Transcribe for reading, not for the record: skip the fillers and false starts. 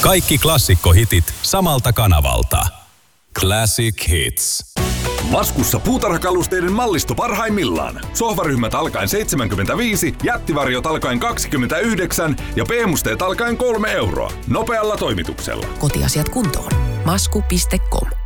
Kaikki klassikkohitit samalta kanavalta. Classic Hits. Maskussa puutarhakalusteiden mallisto parhaimmillaan. Sohvaryhmät alkaen 75, jättivarjot alkaen 29 ja p-musteet alkaen 3 euroa. Nopealla toimituksella. Kotiasiat kuntoon. Masku.com